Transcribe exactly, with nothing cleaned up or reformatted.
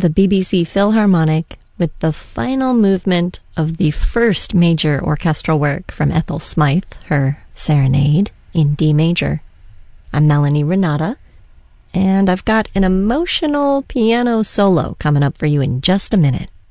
the B B C Philharmonic with the final movement of the first major orchestral work from Ethel Smythe, her Serenade in D major. I'm Melanie Renata, and I've got an emotional piano solo coming up for you in just a minute.